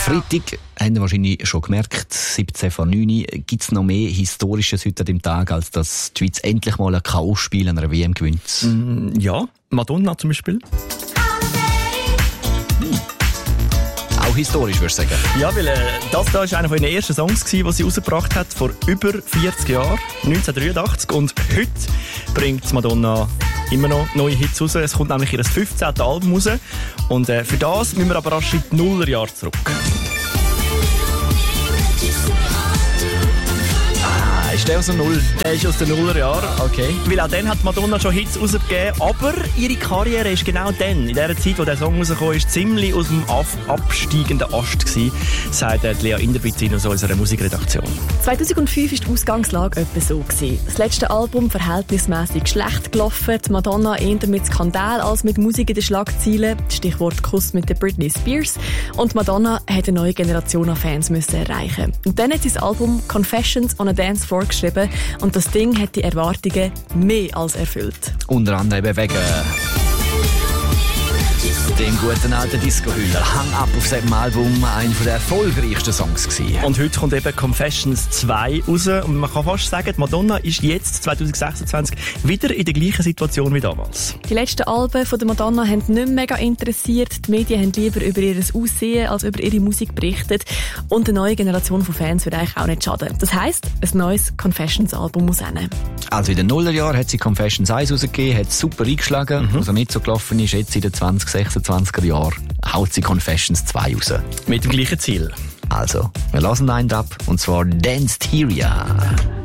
Freitag, haben Sie wahrscheinlich schon gemerkt, 17 vor 9 gibt es noch mehr Historisches heute an dem Tag, als dass die Schweiz endlich mal ein K.O.-Spiel an einer WM gewinnt. Ja, Madonna zum Beispiel. Auch historisch, würdest du sagen? Ja, weil das da war einer der ersten Songs, die sie rausgebracht hat, vor über 40 Jahren, 1983. Und heute bringt Madonna immer noch neue Hits raus. Es kommt nämlich ihr 15. Album raus. Und für das müssen wir aber rasch in die Nullerjahre zurück. Ist der aus der Null? Der ist aus den Nullerjahren. Okay. Weil auch dann hat Madonna schon Hits rausgegeben, aber ihre Karriere ist genau dann, in der Zeit, wo der Song rausgekommen ist, ziemlich aus dem absteigenden Ast gewesen, sagt Lea Inderbitzin aus unserer Musikredaktion. 2005 war die Ausgangslage etwa so gewesen. Das letzte Album verhältnismäßig schlecht gelaufen, die Madonna eher mit Skandal als mit Musik in den Schlagzeilen, Stichwort Kuss mit der Britney Spears. Und Madonna hat eine neue Generation an Fans müssen erreichen. Und dann hat sie das Album Confessions on a Dance Floor geschrieben und das Ding hat die Erwartungen mehr als erfüllt. Unter anderem eben wegen dem guten alten Disco-Hüller. Hang Up auf seinem Album einer der erfolgreichsten Songs gewesen. Und heute kommt eben Confessions 2 raus und man kann fast sagen, Madonna ist jetzt 2026 wieder in der gleichen Situation wie damals. Die letzten Alben von der Madonna haben nicht mega interessiert. Die Medien haben lieber über ihr Aussehen als über ihre Musik berichtet. Und eine neue Generation von Fans wird eigentlich auch nicht schaden. Das heisst, ein neues Confessions-Album muss hin. Also in den Nullerjahren hat sie Confessions 1 rausgegeben, hat super eingeschlagen. Was nicht so gelaufen ist, jetzt in den 2026er Jahren haut sie Confessions 2 raus. Mit dem gleichen Ziel. Also, wir lassen einen ab, und zwar Danced Hysteria.